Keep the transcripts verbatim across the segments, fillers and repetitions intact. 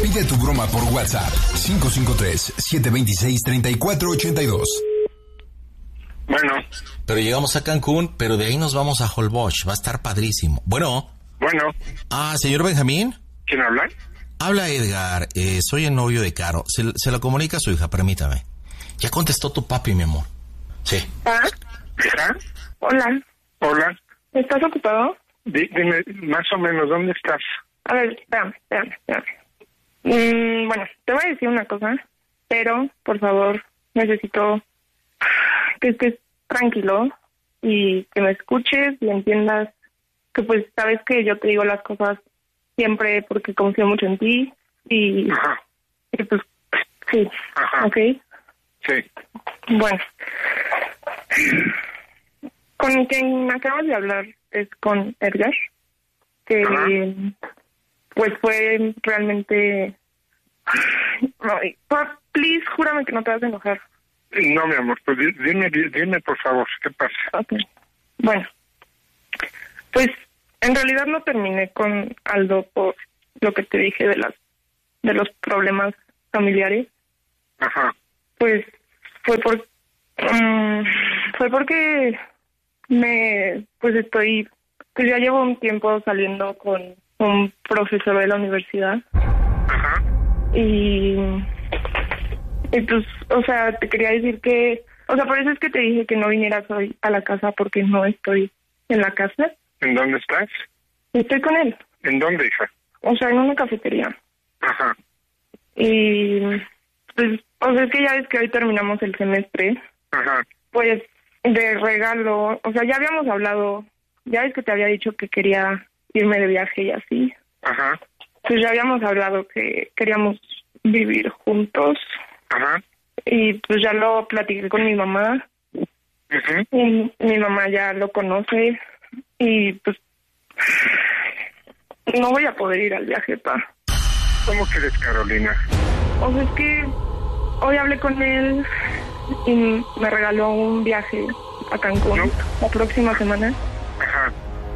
Pide tu broma por WhatsApp. cinco cinco tres, siete dos seis, tres cuatro ocho dos. Bueno. Pero llegamos a Cancún, pero de ahí nos vamos a Holbox. Va a estar padrísimo. Bueno. Bueno. Ah, señor Benjamín. ¿Quién habla? Habla Edgar. Eh, soy el novio de Caro. Se, se lo comunica a su hija, permítame. Ya contestó tu papi, mi amor. Sí. ¿Ah? ¿Hija? Hola. Hola. ¿Estás ocupado? D- dime, más o menos, ¿dónde estás? A ver, espérame, espérame, espérame. Mm, bueno, te voy a decir una cosa, pero, por favor, necesito que estés tranquilo y que me escuches y entiendas que, pues, sabes que yo te digo las cosas siempre porque confío mucho en ti y, Ajá. y pues, sí, Ajá. ¿ok? Sí. Bueno, con quien acabas de hablar es con Edgar, que Ajá. pues fue realmente... Ay, por- please, júrame que no te vas a enojar. No, mi amor, pues di- dime, di- dime por favor, ¿qué pasa? Ok. Bueno, pues en realidad no terminé con Aldo por lo que te dije de las de los problemas familiares. Ajá. Pues fue por um, fue porque me pues estoy pues ya llevo un tiempo saliendo con un profesor de la universidad. Ajá. Y y pues, o sea, te quería decir que, o sea, por eso es que te dije que no vinieras hoy a la casa porque no estoy en la casa. ¿En dónde estás? Estoy con él. ¿En dónde, hija? O sea, en una cafetería. Ajá. Y pues, o sea, es que ya ves que hoy terminamos el semestre. Ajá. Pues de regalo, o sea, ya habíamos hablado, ya ves que te había dicho que quería irme de viaje y así. Ajá. Pues ya habíamos hablado que queríamos vivir juntos. Ajá. Y pues ya lo platiqué con mi mamá. Uh-huh. Y mi mamá ya lo conoce. Y pues no voy a poder ir al viaje, pa. ¿Cómo quieres, Carolina? O sea, es que hoy hablé con él y me regaló un viaje a Cancún ¿No? la próxima semana. Ajá.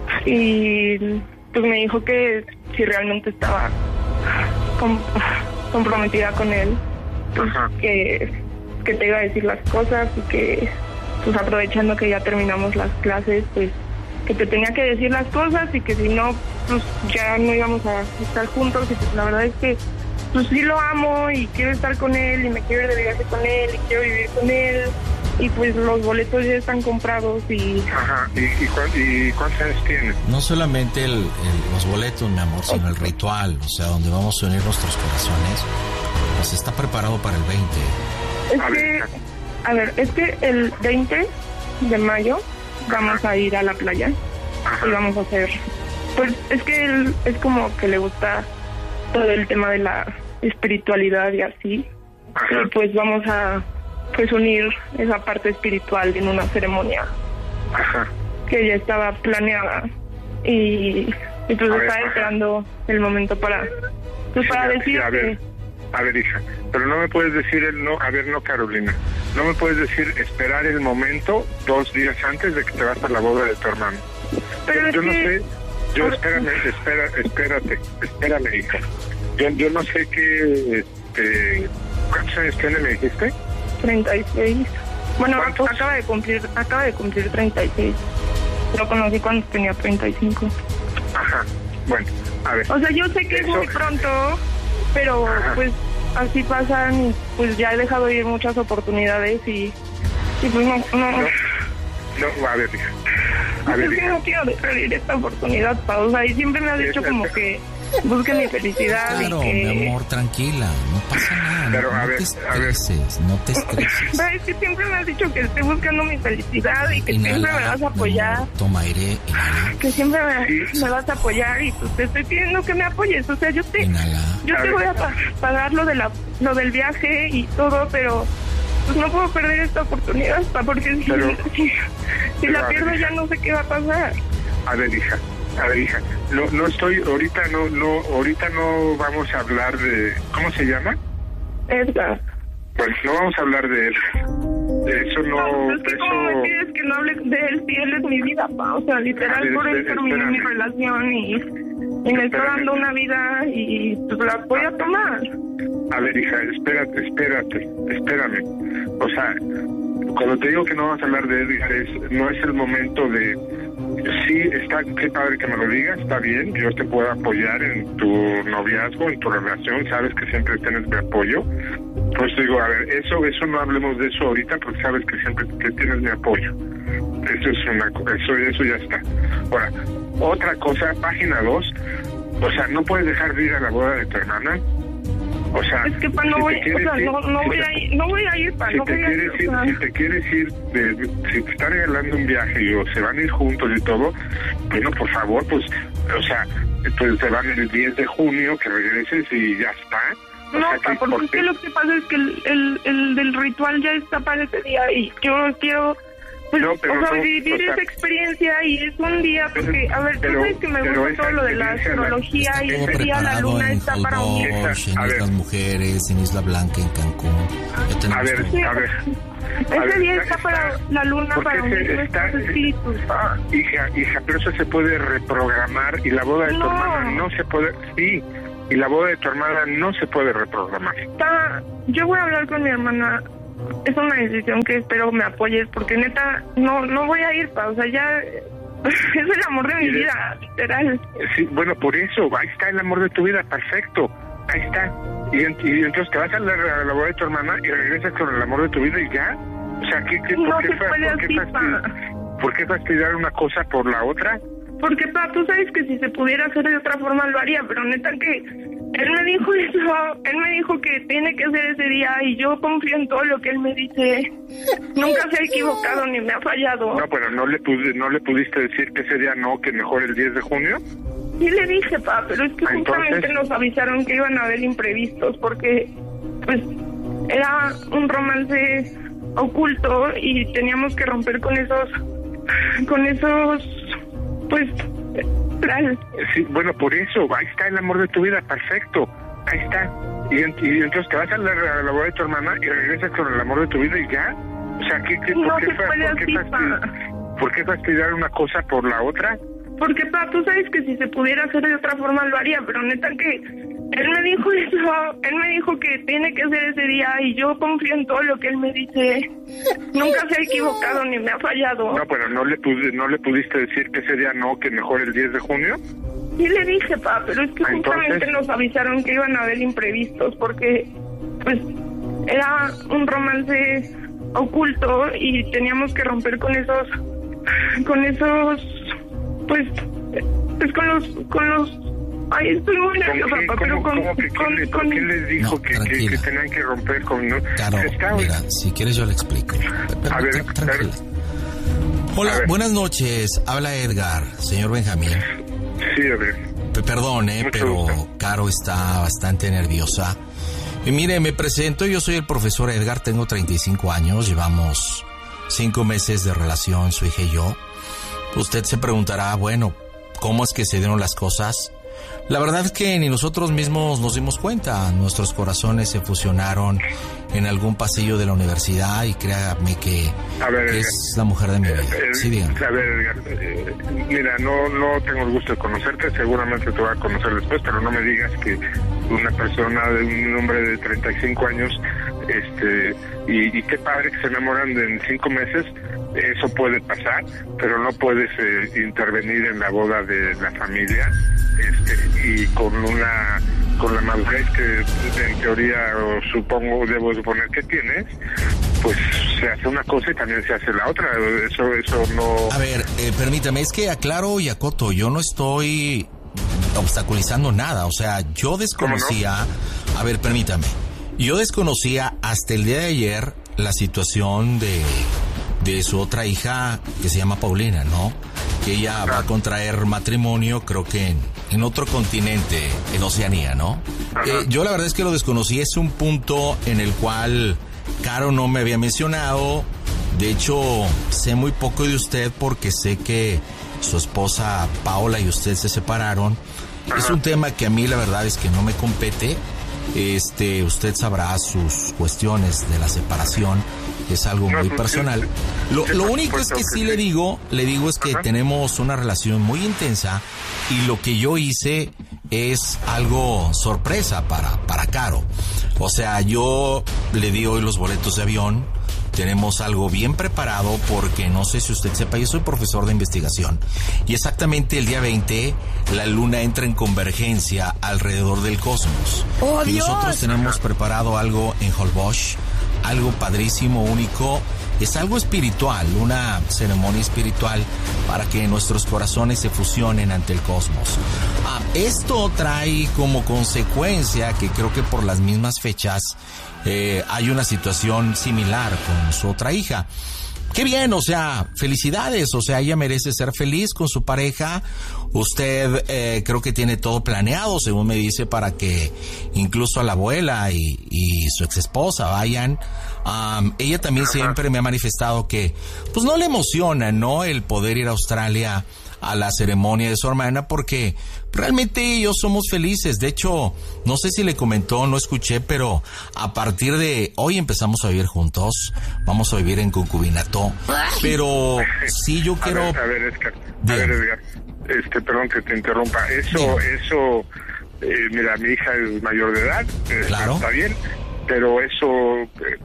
Y pues me dijo que si realmente estaba com- comprometida con él, pues Ajá. que, que te iba a decir las cosas y que, pues aprovechando que ya terminamos las clases, pues que te tenía que decir las cosas y que si no, pues ya no íbamos a estar juntos. Y pues la verdad es que pues sí lo amo y quiero estar con él y me quiero ir de viaje con él y quiero vivir con él. Y pues los boletos ya están comprados y... Ajá. ¿Y, y, cuán- y cuántos años tienes? No solamente el, el- los boletos, mi amor, sino el ritual, o sea, donde vamos a unir nuestros corazones, pues está preparado para el veinte. Es A que, ver. a ver, es que el veinte de mayo vamos a ir a la playa y vamos a hacer... Pues es que él es como que le gusta todo el tema de la espiritualidad y así. Ajá. Y pues vamos a pues unir esa parte espiritual en una ceremonia Ajá. que ya estaba planeada. Y, y pues A ver, estaba ajá. esperando el momento para, pues para Sí, decir a ver, que... a ver, hija, pero no me puedes decir el no, a ver, no, Carolina, no me puedes decir esperar el momento dos días antes de que te vas a la boda de tu hermano. Pero yo es yo no que- sé, yo espérame, espera, espérate, espérame, hija. Yo, yo no sé qué, este, ¿cuántos años tiene, me dijiste? treinta y seis. Bueno, ¿Cuántos? acaba de cumplir, acaba de cumplir treinta y seis. Lo conocí cuando tenía treinta y cinco. Ajá, bueno, a ver. O sea, yo sé que es Eso- muy pronto, pero Ajá. pues así pasan y pues ya he dejado ir muchas oportunidades y, y pues no, no, No, no, a ver, hija. A ver, es que hija. no quiero dejar ir esta oportunidad, pa. O sea, y siempre me has dicho como que busque mi felicidad Claro, y que... mi amor, tranquila, no pasa nada, Pero, no, a no ver, te a ver. estreses, no te estreses. Pero es que siempre me has dicho que estoy buscando mi felicidad y que siempre me vas a mi apoyar. amor, toma aire, inhala, Que siempre me, Sí. me vas a apoyar y pues te estoy pidiendo que me apoyes. O sea, yo te, inhala. yo A te ver. voy a pa- pagar lo de la, lo del viaje y todo, pero pues no puedo perder esta oportunidad, pa, porque si, Pero- si, si pero, la a ver, pierdo hija. ya no sé qué va a pasar. A ver, hija, a ver, hija, no, no estoy, ahorita no, no, ahorita no vamos a hablar de, ¿cómo se llama? Edgar. Pues no vamos a hablar de él. De eso no, No, pues es que como me eso... pides que no hable de él si él es mi vida, pa. O sea, A literal ver, por él espera, terminé mi espérame. relación y, y me está dando una vida y pues la voy a tomar. A ver, hija, espérate, espérate, espérame. O sea, cuando te digo que no vamos a hablar de Edgar, es, no es el momento de... Sí, está, qué padre que me lo digas, está bien, yo te puedo apoyar en tu noviazgo, en tu relación, sabes que siempre tienes mi apoyo. Pues digo, a ver, eso eso no hablemos de eso ahorita porque sabes que siempre que tienes mi apoyo. Eso es una eso eso ya está. Ahora, otra cosa, página dos, o sea, no puedes dejar de ir a la boda de tu hermana. O sea, es que pa, no, si voy, o sea, ir, no, no, si voy te, a ir, no voy a ir, pa, si no te voy a ir. Ir, O sea. Si te quieres ir, de, si te está regalando un viaje y o se van a ir juntos y todo, bueno, por favor, pues, o sea, pues se van el diez de junio, que regreses y ya está. O no, sea, pa, que, porque es que lo que pasa es que el, el, el del ritual ya está para ese día y yo quiero... Pues, no, pero o sea, no, vivir o sea, esa experiencia y es un día, porque, a ver, tú pero, sabes que me gusta todo lo de la astrología está y todo ese día la luna está para unir. En Islas Mujeres, en Isla Blanca, en Cancún. A ver, sí, a ver. Ese a ver, día está, está para está, la luna para unir está, nuestros espíritus. Ah, hija, hija, pero eso se puede reprogramar y la boda de no. tu hermana no se puede... Sí, y la boda de tu hermana no se puede reprogramar. Está, yo voy a hablar con mi hermana. Es una decisión que espero me apoyes porque neta no no voy a ir, pa, o sea, ya es el amor de mi de, vida, literal. Sí, bueno, por eso, ahí está el amor de tu vida, perfecto, ahí está. Y, y entonces te vas a la, a la boda de tu hermana y regresas con el amor de tu vida y ya. O sea, ¿qué, qué, no ¿por, qué, se puede por, así, qué fastidiar, ¿por qué fastidiar una cosa por la otra? Porque, pa, tú sabes que si se pudiera hacer de otra forma lo haría, pero neta que él me dijo eso, él me dijo que tiene que ser ese día y yo confío en todo lo que él me dice. Nunca se ha equivocado ni me ha fallado. No, pero no le, pudi- no le pudiste decir que ese día no, que mejor el diez de junio. Sí le dije, pa, pero es que Entonces, justamente nos avisaron que iban a haber imprevistos porque, pues, era un romance oculto y teníamos que romper con esos, con esos, pues, plan. Sí, bueno, por eso, ahí está el amor de tu vida, perfecto, ahí está. Y, y entonces te vas a la, a la boda de tu hermana y regresas con el amor de tu vida y ya. O sea, ¿qué, qué, no ¿por, qué, se puede por, qué así, fastidiar, pa. ¿por qué fastidiar una cosa por la otra? Porque, pa, tú sabes que si se pudiera hacer de otra forma lo haría, pero neta que él me dijo eso, él me dijo que tiene que ser ese día y yo confío en todo lo que él me dice. Nunca se ha equivocado ni me ha fallado. No, pero no le, pudi- no le pudiste decir que ese día no, que mejor el diez de junio. Sí le dije, pa, pero es que Entonces, justamente nos avisaron que iban a haber imprevistos porque, pues, era un romance oculto y teníamos que romper con esos, con esos, pues, pues con los, con los, ay, estoy muy nerviosa, pa, pero con, ¿cómo que, con, ¿quién, le, con, ¿quién les dijo No, que, que, que tenían que romper con, no? Claro, Está, mira, si quieres yo le explico. Pero, a ver, tra- tranquila. Hola, a ver. buenas noches. Habla Edgar, señor Benjamín. Sí, a ver. P- Perdón, eh, Mucho pero gusto. Caro está bastante nerviosa. Y mire, me presento, yo soy el profesor Edgar, tengo treinta y cinco años, llevamos cinco meses de relación, su hija y yo. Usted se preguntará, bueno, ¿cómo es que se dieron las cosas? La verdad es que ni nosotros mismos nos dimos cuenta. Nuestros corazones se fusionaron en algún pasillo de la universidad y créame que A ver, es la mujer de mi vida. Eh, Sí, dígame. A ver, Edgar, eh, mira, no no tengo el gusto de conocerte, seguramente te voy a conocer después, pero no me digas que una persona de un hombre de treinta y cinco años, este, y, y qué padre que se enamoran de en cinco meses, eso puede pasar, pero no puedes eh, intervenir en la boda de la familia, este, y con una con la madurez que en teoría o supongo, debo suponer que tienes, pues se hace una cosa y también se hace la otra. Eso eso no... A ver, eh, permítame, es que aclaro y acoto, yo no estoy obstaculizando nada, o sea, yo desconocía, a ver, permítame, yo desconocía hasta el día de ayer la situación de, de su otra hija que se llama Paulina, ¿no? Que ella va a contraer matrimonio, creo que en, en otro continente, en Oceanía, ¿no? Eh, yo la verdad es que lo desconocí, es un punto en el cual Caro no me había mencionado. De hecho, sé muy poco de usted porque sé que su esposa Paola y usted se separaron. Es un tema que a mí la verdad es que no me compete. Este, usted sabrá sus cuestiones de la separación. es algo muy personal. Lo, lo único es que sí le digo, le digo es que Ajá. tenemos una relación muy intensa y lo que yo hice es algo sorpresa para, para Caro. O sea, yo le di hoy los boletos de avión. Tenemos algo bien preparado porque no sé si usted sepa, yo soy profesor de investigación y exactamente el día veinte la luna entra en convergencia alrededor del cosmos. ¡Oh, y Dios! Nosotros tenemos preparado algo en Holbox, algo padrísimo, único. Es algo espiritual, una ceremonia espiritual para que nuestros corazones se fusionen ante el cosmos. Ah, esto trae como consecuencia que creo que por las mismas fechas eh, hay una situación similar con su otra hija. Qué bien, o sea, felicidades, o sea, ella merece ser feliz con su pareja. Usted eh, creo que tiene todo planeado, según me dice, para que incluso a la abuela y, y su ex esposa vayan. Um, ella también Ajá. siempre me ha manifestado que, pues no le emociona, ¿no? El poder ir a Australia a la ceremonia de su hermana, porque realmente ellos somos felices. De hecho, no sé si le comentó, no escuché, pero a partir de hoy empezamos a vivir juntos, vamos a vivir en concubinato, pero sí yo quiero... A ver, a ver, Edgar, a ver, Edgar, este, perdón que te interrumpa, eso, bien. eso, eh, mira, mi hija es mayor de edad, eh, claro. está bien, pero eso,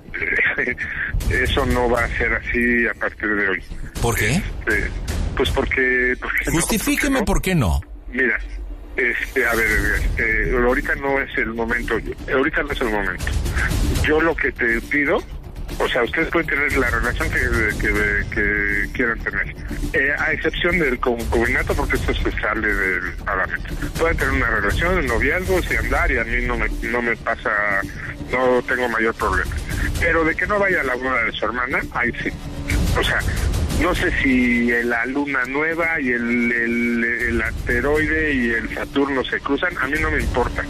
eh, eso no va a ser así a partir de hoy. ¿Por qué? Este, Pues porque... porque Justifíqueme no, por qué no. Mira, este, a ver, este, ahorita no es el momento, ahorita no es el momento. Yo lo que te pido, o sea, ustedes pueden tener la relación que, que, que quieran tener, eh, a excepción del concubinato, porque esto se sale del parlamento. Pueden tener una relación, un noviazgo, y andar, y a mí no me, no me pasa, no tengo mayor problema. Pero de que no vaya a la boda de su hermana, ahí sí. O sea... No sé si la luna nueva y el, el, el asteroide y el Saturno se cruzan, a mí no me importa.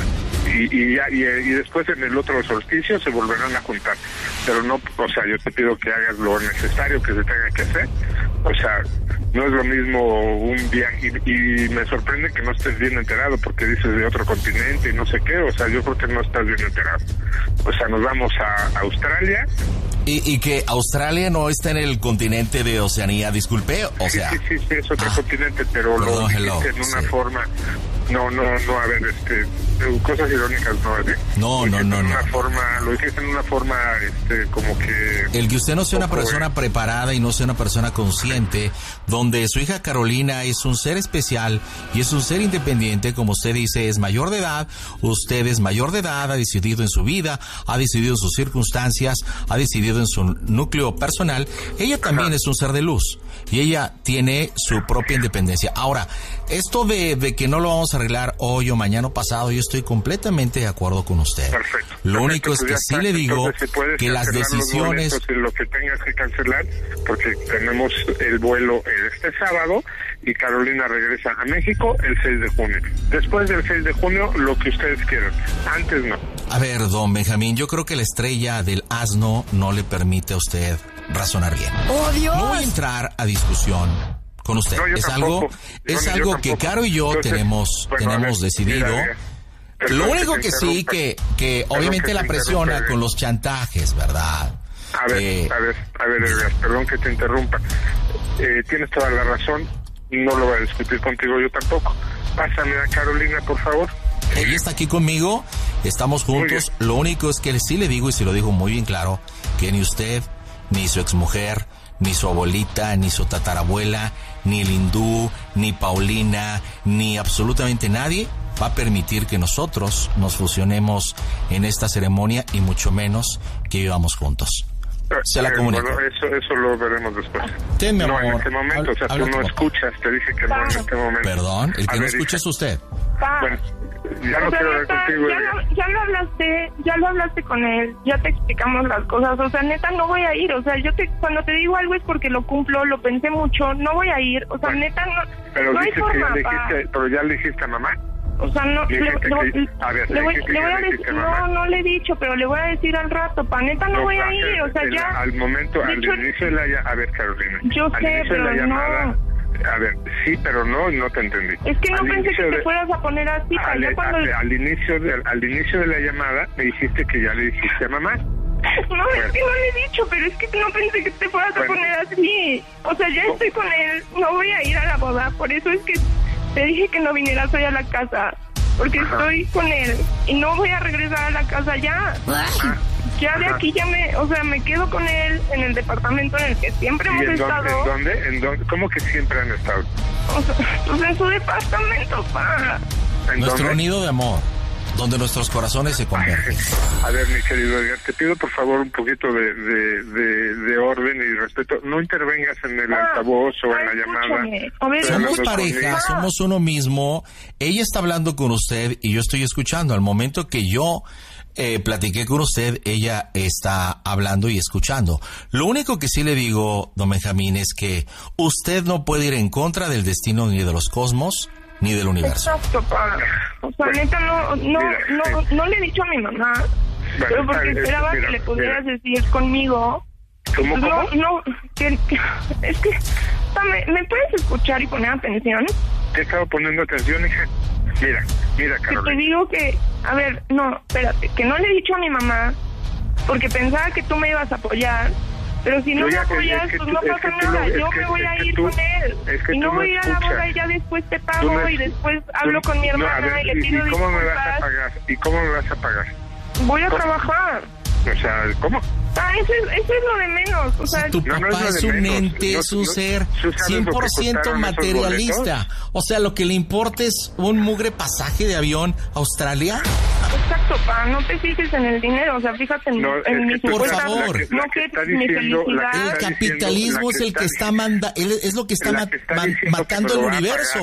Y, y, y, y después en el otro solsticio se volverán a juntar. Pero no, o sea, yo te pido que hagas lo necesario que se tenga que hacer. O sea, no es lo mismo un viaje, y, y me sorprende que no estés bien enterado porque dices de otro continente y no sé qué. O sea, yo creo que no estás bien enterado. O sea, nos vamos a Australia. Y, y que Australia no está en el continente de Oceanía, disculpe, o sí, sea... Sí, sí, sí, es otro ah, continente, pero perdón, lo dijiste en una sí. forma... No, no, no, a ver, este, cosas irónicas no, ¿eh? No, no, no, en no. Una forma, lo dijiste en una forma, este, como que... El que usted no sea una persona de... preparada y no sea una persona consciente, donde su hija Carolina es un ser especial y es un ser independiente, como usted dice, es mayor de edad, usted es mayor de edad, ha decidido en su vida, ha decidido en sus circunstancias, ha decidido en su núcleo personal. Ella también Ajá. es un ser de luz y ella tiene su propia independencia. Ahora, esto de, de que no lo vamos a arreglar hoy o mañana o pasado, yo estoy completamente de acuerdo con usted. Perfecto. Lo Perfecto, único es que sí le digo si que las decisiones... Los lo que tengas que cancelar, porque tenemos el vuelo este sábado y Carolina regresa a México el seis de junio. Después del seis de junio, lo que ustedes quieran. Antes no. A ver, don Benjamín, yo creo que la estrella del asno no le permite a usted razonar bien. ¡Oh, Dios! No voy a entrar a discusión con usted. No, es tampoco. algo es no, algo que Caro y yo Entonces, tenemos bueno, tenemos ver, decidido. Mira, mira. Lo único que, que sí que que obviamente que la presiona con los chantajes, ¿verdad? A ver, eh, a ver, a ver, Edgar, perdón que te interrumpa. Eh, tienes toda la razón, no lo voy a discutir contigo yo tampoco. Pásame a Carolina, por favor. Ella está aquí conmigo, estamos juntos. Lo único es que sí le digo, y se lo digo muy bien claro, que ni usted, ni su exmujer, ni su abuelita, ni su tatarabuela, ni el hindú, ni Paulina, ni absolutamente nadie va a permitir que nosotros nos fusionemos en esta ceremonia y mucho menos que vivamos juntos. Se la eh, comunico. Bueno, eso, eso lo veremos después. Ten, mi amor. No, en este momento, o sea, tú no escuchas, te dije que no en este momento. Perdón, el que a no ver, escucha es usted. Pa. Bueno, ya no o sea, quiero hablar neta, contigo. Ya lo, ya lo hablaste, ya lo hablaste con él, ya te explicamos las cosas, o sea, neta, no voy a ir, o sea, yo te, cuando te digo algo es porque lo cumplo, lo pensé mucho, no voy a ir, o sea, bueno, neta, no, pero no hay dices forma, que ya le dijiste, pero ya le dijiste a mamá. O sea, no, le, le, le, que, a ver, le voy, le le voy a decir, no, no le he dicho, pero le voy a decir al rato, pa, neta, no, no voy a ir, o sea, el, ya. Al momento, al dicho, inicio de la llamada, a ver, Carolina. Yo al sé, inicio de la pero llamada, no. A ver, sí, pero no, no te entendí. Es que no al pensé que de, te fueras a poner así, pa, al, ya cuando... al, al, inicio de, al inicio de la llamada me dijiste que ya le dijiste a mamá. No, bueno. Es que no le he dicho, pero es que no pensé que te fueras bueno. a poner así. O sea, ya estoy con él, no voy a ir a la boda, por eso es que te dije que no vinieras hoy a la casa, porque Ajá. estoy con él y no voy a regresar a la casa ya. Ajá. Ya de aquí ya me, o sea, me quedo con él en el departamento en el que siempre hemos en estado. ¿En dónde? ¿En dónde? ¿Cómo que siempre han estado? O sea, pues en su departamento, pa. Nuestro dónde? nido de amor, donde nuestros corazones se convergen. A ver, mi querido Edgar, te pido por favor un poquito de, de, de, de orden y respeto. No intervengas en el ah, altavoz o en la llamada. Ver, somos pareja, ah. somos uno mismo. Ella está hablando con usted y yo estoy escuchando. Al momento que yo eh, platiqué con usted, ella está hablando y escuchando. Lo único que sí le digo, don Benjamín, es que usted no puede ir en contra del destino ni de los cosmos ni del universo. Exacto, pa. O sea, bueno, neta, no, no, mira, no, no le he dicho a mi mamá, bueno, pero porque esperaba mira, que le pudieras mira. decir conmigo. ¿Cómo, cómo? No, no, que, que, es que, ¿me, ¿me puedes escuchar y poner atención? Te he estado poniendo atención, hija. Mira, mira, Carolina. Que te digo que, a ver, no, espérate, que no le he dicho a mi mamá, porque pensaba que tú me ibas a apoyar. Pero si no me apoyas, pues no pasa nada. Yo me voy a ir con él. Y no voy a ir a la boda y ya después te pago y después hablo con mi hermana y le pido disculpas. ¿Y cómo me vas a pagar? ¿Y cómo me vas a pagar? Voy a trabajar. O sea, ¿cómo? Ah, eso es, eso es lo de menos. O sea, tu papá no, no es, es un ente, es un ser cien por ciento materialista. O sea, lo que le importa es un mugre pasaje de avión a Australia. Exacto, pa, no te fijes en el dinero, o sea, fíjate en, no, en mi Por favor, que, no que, que mi felicidad. El capitalismo es el que está manda, es lo que está, ma, está man, matando el universo.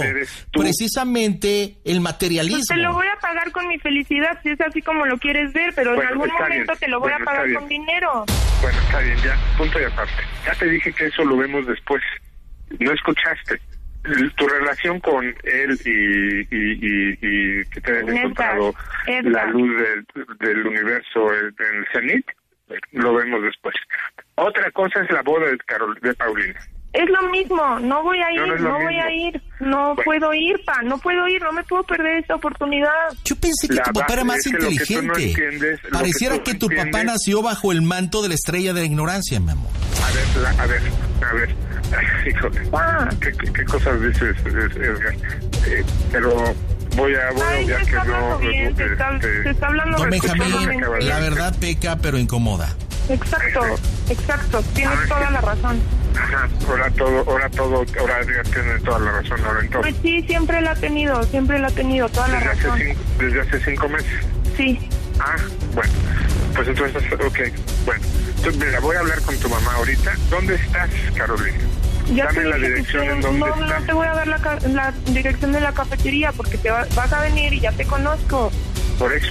Precisamente el materialismo. Pues te lo voy a pagar con mi felicidad, si es así como lo quieres ver, pero bueno, en algún momento bien. te lo voy bueno, a pagar con dinero. Bueno, está bien, ya, punto y aparte. Ya te dije que eso lo vemos después. No escuchaste. Tu relación con él y, y, y, y que te has encontrado Edgar. la luz del, del universo en el cenit, lo vemos después. Otra cosa es la boda de Carol, de Paulina. Es lo mismo, no voy a ir, no, no, no voy a ir, no bueno. puedo ir, pa, no puedo ir, no me puedo perder esta oportunidad. Yo pensé que la tu papá era más inteligente. No entiendes, Pareciera que, que tu entiendes. papá nació bajo el manto de la estrella de la ignorancia, mi amor. A ver, la, a ver, a ver, híjole, ah. ¿qué, qué, ¿qué cosas dices, Edgar? Eh, pero voy a, voy Ay, a, ya que no... Bien, te, está, te, te está hablando... Don Benjamín, la verdad peca, pero incomoda. Exacto, exacto, tienes ah, toda la razón. Ajá, ahora todo, ahora todo, ahora Edgar tiene toda la razón, ahora entonces. Pues sí, siempre la ha tenido, siempre la ha tenido, toda la desde razón. Hace cinco, desde hace cinco meses. Sí. Ah, bueno, pues entonces, ok, bueno. Entonces, mira, voy a hablar con tu mamá ahorita. ¿Dónde estás, Carolina? Ya Dame la dirección en dónde no, estás. No te voy a dar la, la dirección de la cafetería porque te va, vas a venir y ya te conozco. Por eso.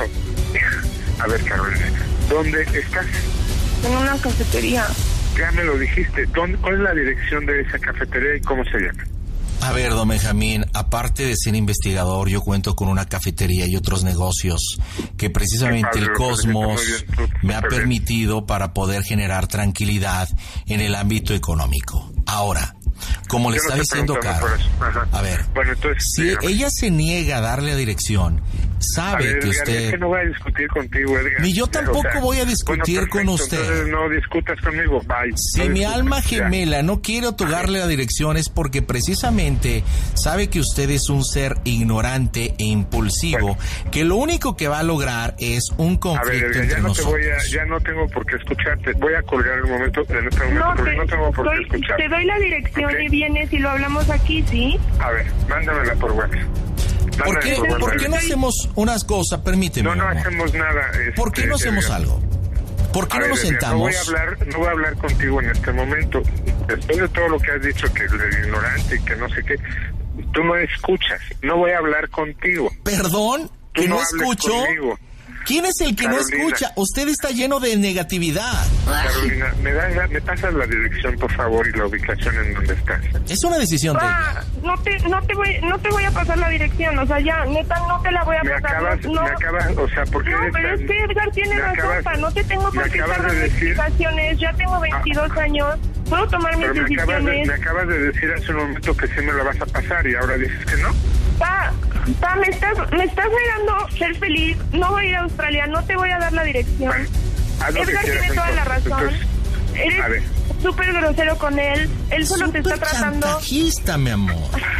A ver, Carolina, ¿dónde estás? En una cafetería. Ya me lo dijiste. ¿Dónde, ¿Cuál es la dirección de esa cafetería y cómo se llama? A ver, don Benjamín, aparte de ser investigador, yo cuento con una cafetería y otros negocios que precisamente padre, el Cosmos bien, me ha permitido bien. para poder generar tranquilidad en el ámbito económico. Ahora, como le yo está no diciendo Caro, a ver, bueno, entonces, si dígame. ella se niega a darle la dirección, sabe ver, que Edgar, usted... Es que no voy a discutir contigo, Edgar. Ni yo tampoco o sea, voy a discutir bueno, con usted. Entonces no discutas conmigo, bye. Si no mi discutas, alma ya. gemela no quiere otorgarle la dirección es porque precisamente sabe que usted es un ser ignorante e impulsivo, bueno. que lo único que va a lograr es un conflicto a ver, Edgar, entre ya no nosotros. Te voy a, ya no tengo por qué escucharte. Voy a colgar el momento, en este momento, no, porque te, no tengo por doy, qué escucharte. Te doy la dirección okay. y vienes y lo hablamos aquí, ¿sí? A ver, mándamela por WhatsApp. ¿Por qué, por, ¿por qué no hacemos unas cosas? Permíteme. No, no amor. hacemos nada. Este, ¿Por qué no hacemos Edgar. algo? ¿Por qué a no ver, nos Edgar, sentamos? No voy a hablar, no voy a hablar contigo en este momento. Después de todo lo que has dicho, que eres ignorante y que no sé qué, tú no escuchas. No voy a hablar contigo. ¿Perdón? Tú ¿Que no, no escucho? Conmigo. ¿Quién es el que Carolina, no escucha? Usted está lleno de negatividad. Carolina, ¿me, das, me pasas la dirección, por favor, y la ubicación en donde estás? Es una decisión ah, de no te, no te voy, no te voy a pasar la dirección, o sea, ya, neta, no te la voy a me pasar. Acabas, no, me acabas, o sea, porque no, pero es que Edgar tiene razón, pa, no te tengo por qué estar dando explicaciones, ya tengo veintidós ah, años, puedo tomar mis pero me decisiones. Acabas de, me acabas de decir hace un momento que sí me la vas a pasar y ahora dices que no. Pa, pa, me estás, me estás negando ser feliz, no voy a ir a Australia, no te voy a dar la dirección. Bueno, Haz lo que Edgar quieras, tiene toda la entonces. razón. Entonces, a ver. Eres súper grosero con él. Él solo te está Súper tratando... chantajista, mi amor.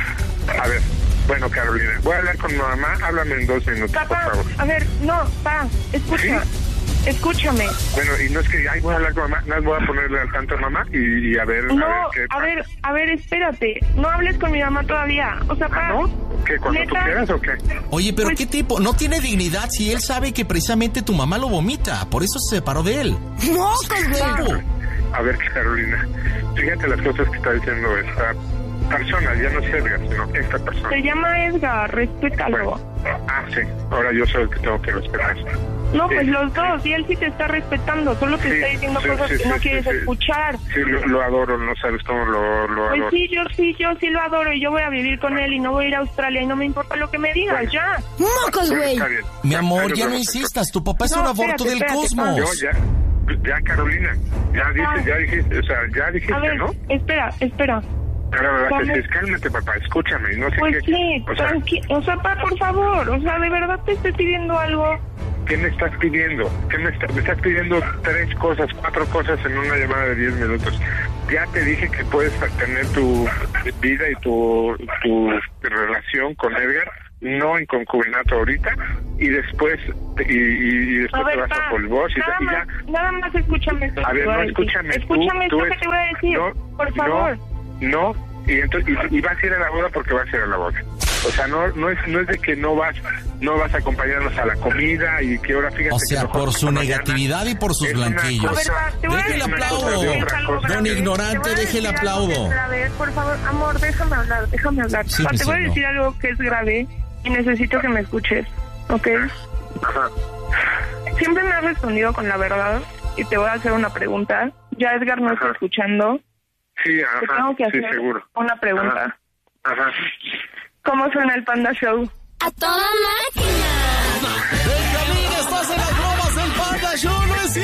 A ver, bueno, Carolina, voy a hablar con mi mamá, háblame en dos minutos, Papá, por favor. a ver, no, pa, escucha, ¿Sí? escúchame. Bueno, y no es que, ay, voy a hablar con mamá, no voy a ponerle al tanto a mamá y, y a ver, No, a ver qué a pasa. ver, a ver, espérate, no hables con mi mamá todavía, o sea, pa, ¿No? ¿Qué, cuando tú neta, quieras o qué? Oye, pero Pues- ¿qué tipo? No tiene dignidad si él sabe que precisamente tu mamá lo vomita. Por eso se separó de él. ¡Mocos, güey! A ver, Carolina, fíjate las cosas que está diciendo esta persona, ya no es Edgar, sino esta persona. se llama Edgar, respétalo. Bueno, ah, sí, ahora yo soy el que tengo que respetar. No, pues Sí. los dos, y él sí te está respetando, solo te Sí, está diciendo sí, cosas sí, que sí, no sí, quieres sí. escuchar. Sí, lo, lo adoro, no sabes cómo lo, lo Pues adoro. sí, yo sí, yo sí lo adoro y yo voy a vivir con él y no voy a ir a Australia y no me importa lo que me digas, Bueno. ya. ¡Mocos, Bueno, güey! está bien. Mi amor, Ahí nos ya no vemos, insistas. Tu papá es No, un aborto espérate, del espérate, cosmos. Yo ya, ya Carolina, ya dices, Ah. ya dijiste, o sea, ya dijiste, A ver, ¿no? espera, espera. Pero la verdad Vamos. que sí, cálmate, papá, escúchame, no sé Pues qué. sí, o sea, tranqui, o sea, pa, por favor, o sea, de verdad te estoy pidiendo algo. ¿qué me estás pidiendo? ¿Qué me, está- me estás pidiendo tres cosas, cuatro cosas en una llamada de diez minutos? Ya te dije que puedes tener tu vida y tu, tu relación con Edgar, no en concubinato ahorita, y después y, y después A ver, te vas pa, a Polvos y, nada y más, ya. nada más escúchame esto. A que ver, te voy no, a decir. escúchame. tú- Escúchame tú esto es- que te voy a decir, no, por favor. No, no, y entonces y, y vas a ir a la boda porque vas a ir a la boda. O sea, no no es no es de que no vas no vas a acompañarnos a la comida y que ahora fíjate O que sea, mejor por su mañana negatividad y por sus es una blanquillos. A ver, pa, te voy a Deje el decir aplaudo. algo que es algo Don grave. ignorante, Te voy a deje decir el algo aplaudo. que es grave. Por favor, amor, déjame hablar, déjame hablar. Sí, Pa, mi te voy a cielo. decir algo que es grave y necesito que me escuches, ¿ok? Ajá. Siempre me has respondido con la verdad y te voy a hacer una pregunta. Ya Edgar no está Ajá. escuchando. Sí, Te ajá. tengo que Sí, hacer seguro. una pregunta. Ajá. Ajá. ¿Cómo suena el Panda Show? ¡A toda máquina!